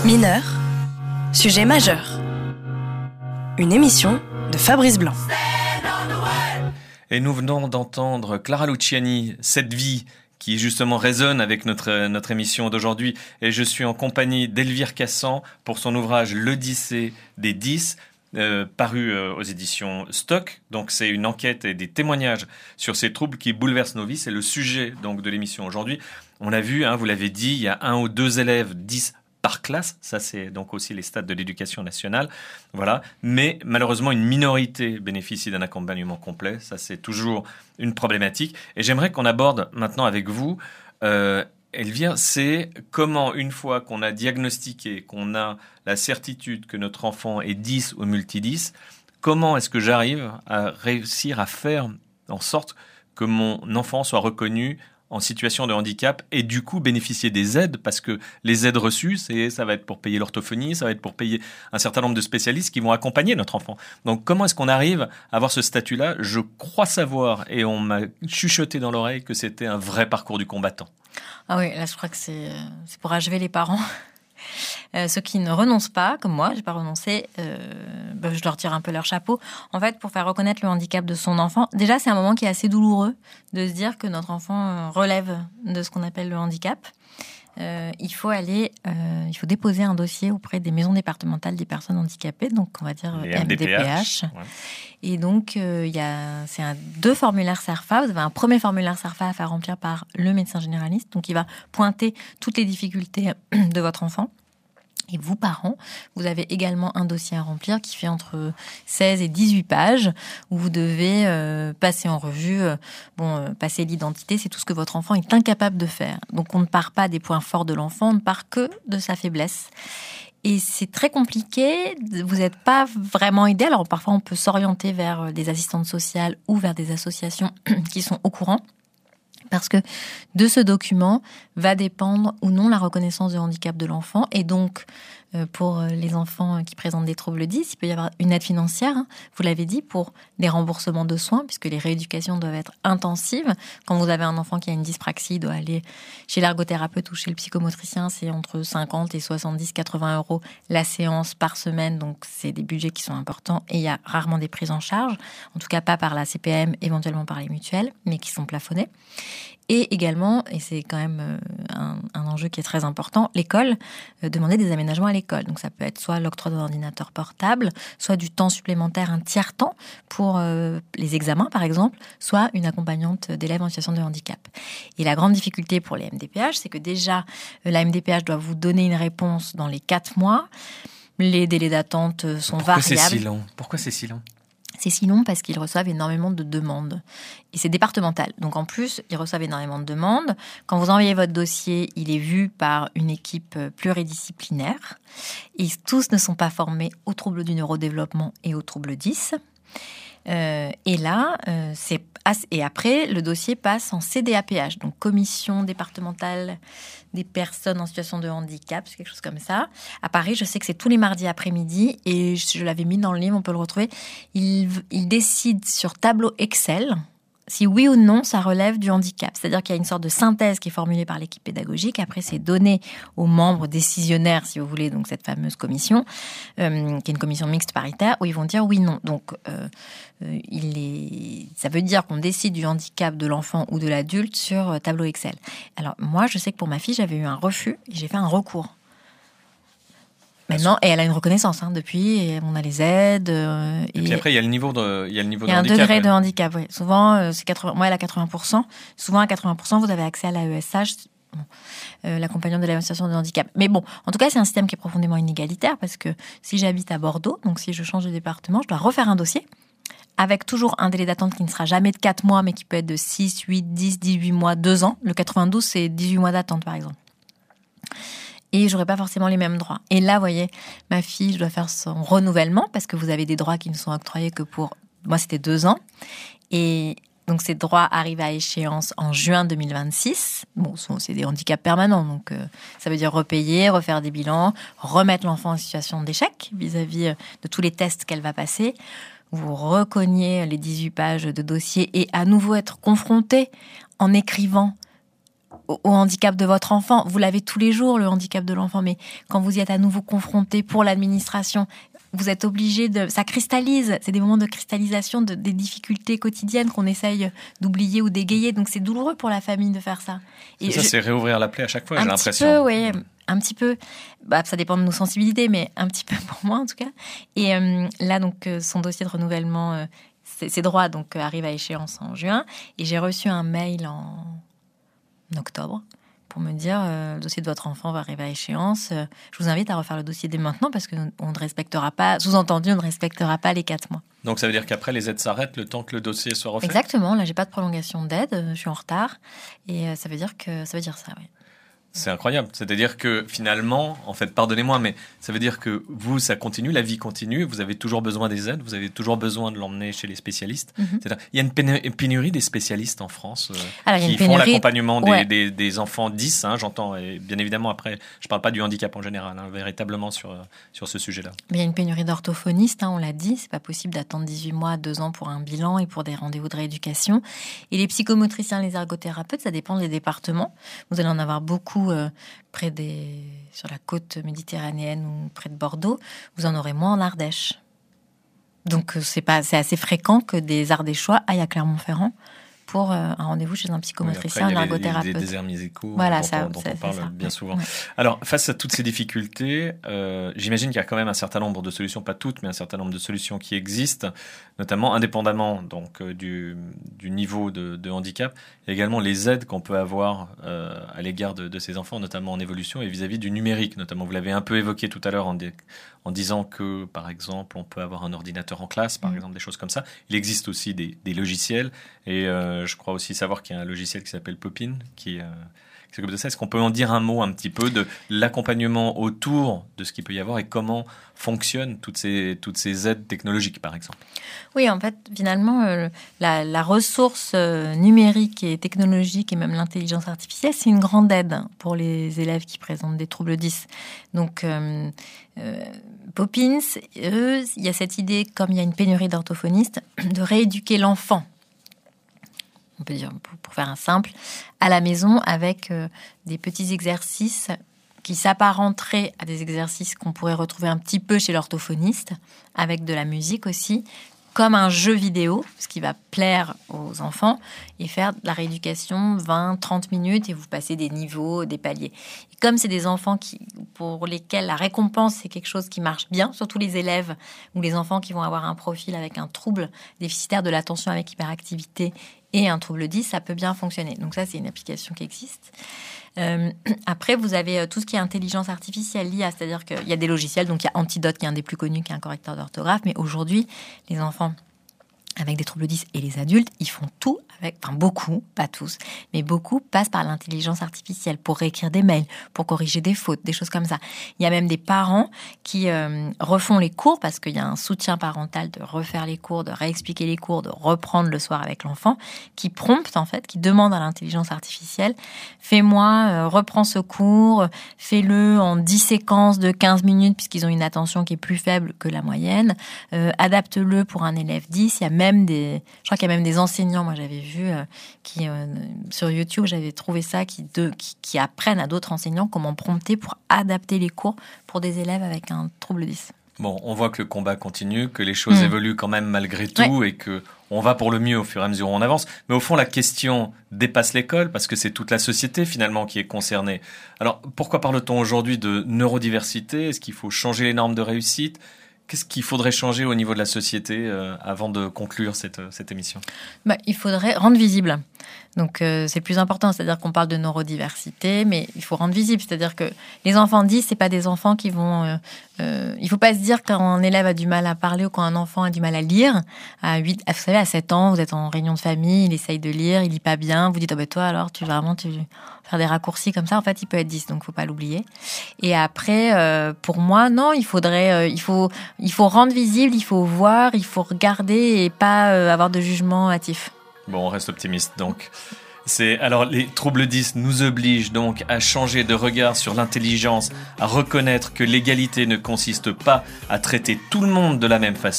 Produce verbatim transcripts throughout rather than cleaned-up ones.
Mineur, sujet majeur. Une émission de Fabrice Blanc. Et nous venons d'entendre Clara Luciani, Cette vie, qui justement résonne avec notre, notre émission d'aujourd'hui. Et je suis en compagnie d'Elvire Cassan pour son ouvrage L'Odyssée des dix, euh, paru euh, aux éditions Stock. Donc c'est une enquête et des témoignages sur ces troubles qui bouleversent nos vies. C'est le sujet donc de l'émission aujourd'hui. On l'a vu, hein, vous l'avez dit, il y a un ou deux élèves, dix par classe, ça c'est donc aussi les stats de l'éducation nationale, voilà. Mais malheureusement, une minorité bénéficie d'un accompagnement complet, ça c'est toujours une problématique. Et j'aimerais qu'on aborde maintenant avec vous, euh, Elvire, c'est comment une fois qu'on a diagnostiqué, qu'on a la certitude que notre enfant est dix ou multi dix, comment est-ce que j'arrive à réussir à faire en sorte que mon enfant soit reconnu en situation de handicap et du coup bénéficier des aides, parce que les aides reçues, c'est, ça va être pour payer l'orthophonie, ça va être pour payer un certain nombre de spécialistes qui vont accompagner notre enfant. Donc comment est-ce qu'on arrive à avoir ce statut-là ? Je crois savoir, et on m'a chuchoté dans l'oreille, que c'était un vrai parcours du combattant. Ah oui, là je crois que c'est, c'est pour achever les parents. Euh, ceux qui ne renoncent pas, comme moi, j'ai pas renoncé, euh, ben, je leur tire un peu leur chapeau. En fait, pour faire reconnaître le handicap de son enfant, déjà c'est un moment qui est assez douloureux de se dire que notre enfant relève de ce qu'on appelle le handicap. Euh, il faut aller, euh, il faut déposer un dossier auprès des maisons départementales des personnes handicapées, donc on va dire les M D P H. Ouais. Et donc euh, il y a, c'est un, deux formulaires CERFA. Vous avez un premier formulaire CERFA à faire remplir par le médecin généraliste, donc il va pointer toutes les difficultés de votre enfant. Et vous, parents, vous avez également un dossier à remplir qui fait entre seize et dix-huit pages où vous devez euh, passer en revue, euh, bon, euh, passer l'identité, c'est tout ce que votre enfant est incapable de faire. Donc on ne part pas des points forts de l'enfant, on ne part que de sa faiblesse. Et c'est très compliqué, vous n'êtes pas vraiment aidé. Alors parfois on peut s'orienter vers des assistantes sociales ou vers des associations qui sont au courant. Parce que de ce document va dépendre ou non la reconnaissance de handicap de l'enfant. Et donc, euh, pour les enfants qui présentent des troubles dix, il peut y avoir une aide financière, hein, vous l'avez dit, pour des remboursements de soins, puisque les rééducations doivent être intensives. Quand vous avez un enfant qui a une dyspraxie, il doit aller chez l'ergothérapeute ou chez le psychomotricien, c'est entre cinquante et soixante-dix, quatre-vingts euros la séance par semaine. Donc, c'est des budgets qui sont importants et il y a rarement des prises en charge. En tout cas, pas par la C P A M, éventuellement par les mutuelles, mais qui sont plafonnées. Et également, et c'est quand même un, un enjeu qui est très important, l'école, euh, demander des aménagements à l'école. Donc ça peut être soit l'octroi d'un ordinateur portable, soit du temps supplémentaire, un tiers-temps pour euh, les examens par exemple, soit une accompagnante d'élèves en situation de handicap. Et la grande difficulté pour les M D P H, c'est que déjà, euh, la M D P H doit vous donner une réponse dans les quatre mois. Les délais d'attente sont Pourquoi variables. C'est si long ? Pourquoi c'est si long ? C'est si long parce qu'ils reçoivent énormément de demandes. Et c'est départemental. Donc en plus, ils reçoivent énormément de demandes. Quand vous envoyez votre dossier, il est vu par une équipe pluridisciplinaire. Et tous ne sont pas formés aux troubles du neurodéveloppement et aux troubles dix. Euh, et là, euh, c'est et après, le dossier passe en C D A P H, donc Commission départementale des personnes en situation de handicap, c'est quelque chose comme ça. À Paris, je sais que c'est tous les mardis après-midi, et je l'avais mis dans le livre, on peut le retrouver. Ils, ils décident sur tableau Excel si oui ou non ça relève du handicap. C'est-à-dire qu'il y a une sorte de synthèse qui est formulée par l'équipe pédagogique. Après, c'est donné aux membres décisionnaires, si vous voulez, donc cette fameuse commission, euh, qui est une commission mixte paritaire, où ils vont dire oui, non. Donc, euh, euh, il est... ça veut dire qu'on décide du handicap de l'enfant ou de l'adulte sur euh, tableau Excel. Alors, moi, je sais que pour ma fille, j'avais eu un refus et j'ai fait un recours. Maintenant, et elle a une reconnaissance hein, depuis, et on a les aides. Euh, et, et puis après, il y a le niveau de, il y a le niveau de handicap. Il y a un degré de handicap, oui. Souvent, euh, c'est quatre-vingts, moi, elle a quatre-vingts pour cent. Souvent, à quatre-vingts pour cent, vous avez accès à l'A E S H, bon, euh, l'accompagnant de la situation de handicap. Mais bon, en tout cas, c'est un système qui est profondément inégalitaire, parce que si j'habite à Bordeaux, donc si je change de département, je dois refaire un dossier, avec toujours un délai d'attente qui ne sera jamais de quatre mois, mais qui peut être de six, huit, dix, dix-huit mois, deux ans. Le quatre-vingt-douze, c'est dix-huit mois d'attente, par exemple. Et j'aurais pas forcément les mêmes droits. Et là, vous voyez, ma fille, je dois faire son renouvellement parce que vous avez des droits qui ne sont octroyés que pour... Moi, c'était deux ans. Et donc, ces droits arrivent à échéance en juin deux mille vingt-six. Bon, c'est des handicaps permanents. Donc, euh, ça veut dire repayer, refaire des bilans, remettre l'enfant en situation d'échec vis-à-vis de tous les tests qu'elle va passer. Vous recognez les dix-huit pages de dossier et à nouveau être confronté en écrivant au, au handicap de votre enfant. Vous l'avez tous les jours, le handicap de l'enfant, mais quand vous y êtes à nouveau confronté pour l'administration, vous êtes obligé de... Ça cristallise, c'est des moments de cristallisation de, des difficultés quotidiennes qu'on essaye d'oublier ou d'égayer. Donc c'est douloureux pour la famille de faire ça. Et ça, je... c'est réouvrir la plaie à chaque fois, un j'ai l'impression. Peu, oui, un petit peu. Bah, ça dépend de nos sensibilités, mais un petit peu pour moi en tout cas. Et euh, là, donc, euh, son dossier de renouvellement... Euh, Ses droits donc, arrivent à échéance en juin. Et j'ai reçu un mail en octobre pour me dire euh, le dossier de votre enfant va arriver à échéance. Euh, je vous invite à refaire le dossier dès maintenant parce qu'on ne respectera pas, sous-entendu, on ne respectera pas les quatre mois. Donc ça veut dire qu'après, les aides s'arrêtent le temps que le dossier soit refait ? Exactement. Là, j'ai pas de prolongation d'aide. Je suis en retard. Et euh, ça veut dire que ça veut dire ça, oui. C'est incroyable. C'est-à-dire que finalement, en fait, pardonnez-moi, mais ça veut dire que vous, ça continue, la vie continue, vous avez toujours besoin des aides, vous avez toujours besoin de l'emmener chez les spécialistes. Mm-hmm. C'est-à-dire, il y a une pénurie des spécialistes en France euh, Alors, qui pénurie... font l'accompagnement des, ouais. des, des enfants dix, hein, j'entends, et bien évidemment après, je ne parle pas du handicap en général, hein, véritablement sur, sur ce sujet-là. Mais il y a une pénurie d'orthophonistes, hein, on l'a dit, c'est pas possible d'attendre dix-huit mois, deux ans pour un bilan et pour des rendez-vous de rééducation. Et les psychomotriciens, les ergothérapeutes, ça dépend des départements. Vous allez en avoir beaucoup euh, près des, sur la côte méditerranéenne ou près de Bordeaux, vous en aurez moins en Ardèche. Donc c'est, pas, c'est assez fréquent que des Ardéchois aillent à Clermont-Ferrand pour euh, un rendez-vous chez un psychomotricien, oui, un ergothérapeute. Il y a des déserts musicaux voilà, dont, ça, on, dont ça, on parle ça. bien souvent. Ouais. Alors, face à toutes ces difficultés, euh, j'imagine qu'il y a quand même un certain nombre de solutions, pas toutes, mais un certain nombre de solutions qui existent, notamment indépendamment donc, euh, du, du niveau de, de handicap, et également les aides qu'on peut avoir euh, à l'égard de, de ces enfants, notamment en évolution et vis-à-vis du numérique, notamment. Vous l'avez un peu évoqué tout à l'heure en, dé, en disant que, par exemple, on peut avoir un ordinateur en classe, par mmh. exemple, des choses comme ça. Il existe aussi des, des logiciels, et euh, je crois aussi savoir qu'il y a un logiciel qui s'appelle Popin, qui, euh, qui s'occupe de ça. Est-ce qu'on peut en dire un mot un petit peu de l'accompagnement autour de ce qu'il peut y avoir et comment fonctionnent toutes ces, toutes ces aides technologiques, par exemple ? Oui, en fait, finalement, euh, la, la ressource euh, numérique et technologique et même l'intelligence artificielle, c'est une grande aide pour les élèves qui présentent des troubles dys. Donc, euh, euh, Poppins, eux, il y a cette idée, comme il y a une pénurie d'orthophonistes, de rééduquer l'enfant. On peut dire, pour, pour faire un simple, à la maison avec euh, des petits exercices qui s'apparenteraient à des exercices qu'on pourrait retrouver un petit peu chez l'orthophoniste, avec de la musique aussi, comme un jeu vidéo, ce qui va plaire aux enfants, et faire de la rééducation vingt à trente minutes, et vous passez des niveaux, des paliers. Et comme c'est des enfants qui, pour lesquels la récompense, c'est quelque chose qui marche bien, surtout les élèves ou les enfants qui vont avoir un profil avec un trouble déficitaire de l'attention avec hyperactivité et un trouble dys, ça peut bien fonctionner. Donc ça, c'est une application qui existe. Euh, après, vous avez tout ce qui est intelligence artificielle, l'I A, c'est-à-dire qu'il y a des logiciels, donc il y a Antidote qui est un des plus connus, qui est un correcteur d'orthographe, mais aujourd'hui, les enfants avec des troubles dys et les adultes, ils font tout avec, enfin beaucoup, pas tous, mais beaucoup passent par l'intelligence artificielle pour réécrire des mails, pour corriger des fautes, des choses comme ça. Il y a même des parents qui euh, refont les cours parce qu'il y a un soutien parental de refaire les cours, de réexpliquer les cours, de reprendre le soir avec l'enfant, qui promptent en fait, qui demandent à l'intelligence artificielle, fais-moi, euh, reprends ce cours, fais-le en dix séquences de quinze minutes puisqu'ils ont une attention qui est plus faible que la moyenne, euh, adapte-le pour un élève dys. Il y a même des, je crois qu'il y a même des enseignants, moi j'avais vu euh, qui euh, sur YouTube, j'avais trouvé ça, qui, de, qui, qui apprennent à d'autres enseignants comment prompter pour adapter les cours pour des élèves avec un trouble dys. Bon, on voit que le combat continue, que les choses mmh. évoluent quand même malgré tout, ouais. et que on va pour le mieux au fur et à mesure où on avance. Mais au fond, la question dépasse l'école parce que c'est toute la société finalement qui est concernée. Alors, pourquoi parle-t-on aujourd'hui de neurodiversité ? Est-ce qu'il faut changer les normes de réussite ? Qu'est-ce qu'il faudrait changer au niveau de la société euh, avant de conclure cette, cette émission ? Bah, il faudrait rendre visible. Donc, euh, c'est le plus important. C'est-à-dire qu'on parle de neurodiversité, mais il faut rendre visible. C'est-à-dire que les enfants dys, c'est pas des enfants qui vont... Euh, euh, il faut pas se dire quand un élève a du mal à parler ou quand un enfant a du mal à lire. À huit, vous savez, à sept ans, vous êtes en réunion de famille, il essaye de lire, il lit pas bien. Vous dites, oh ben toi, alors, tu vraiment, tu faire des raccourcis comme ça. En fait, il peut être dys, donc faut pas l'oublier. Et après, euh, pour moi, non, il faudrait... Euh, il faut... Il faut rendre visible, il faut voir, il faut regarder et pas euh, avoir de jugement hâtif. Bon, on reste optimiste donc. C'est, alors, les troubles dys nous obligent donc à changer de regard sur l'intelligence, à reconnaître que l'égalité ne consiste pas à traiter tout le monde de la même façon,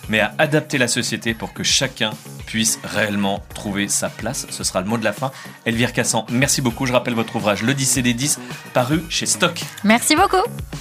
mais à adapter la société pour que chacun puisse réellement trouver sa place. Ce sera le mot de la fin. Elvire Cassan, merci beaucoup. Je rappelle votre ouvrage L'Odyssée des dix, paru chez Stock. Merci beaucoup.